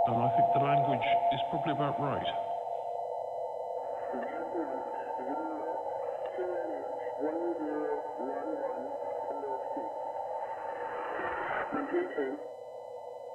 And I think the language is probably about right. One zero one one.